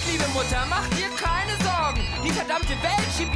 liebe Mutter, mach dir keine Sorgen. Die verdammte Welt schiebt